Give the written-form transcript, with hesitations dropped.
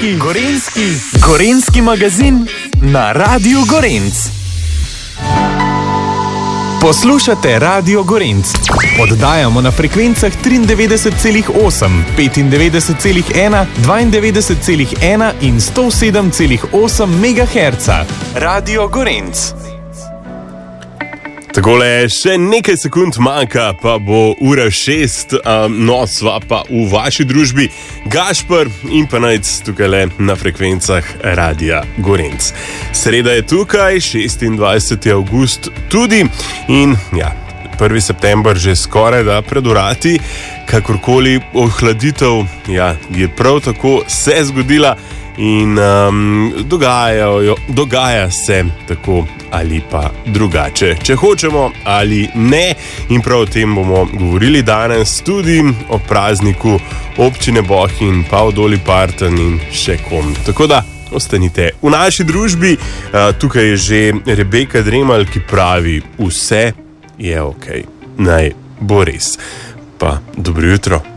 Gorenjski magazin na Radiu Gorenc. Poslušate Radio Gorenc. Oddajamo na frekvencah 93,8, 95,1, 92,1 in 107,8 MHz. Radio Gorenc. Takole, še nekaj sekund manjka, pa bo ura 6, no, sva pa v vaši družbi Gašper in pa Najc tukaj na frekvencah Radia Gorenc. Sreda je tukaj, 26. avgust tudi in ja, 1. september že skoraj da pred vrati, kakorkoli ohladitev, ja, je prav tako se zgodila in dogaja se tako ali pa drugače, če hočemo ali ne, in prav o tem bomo govorili danes tudi o prazniku občine Bohinj, pa o Doli Partan in še kom. Tako da ostanite v naši družbi. Tukaj je že Rebeka Dremelj, ki pravi, vse je okej. Naj bo res. Pa dobro jutro.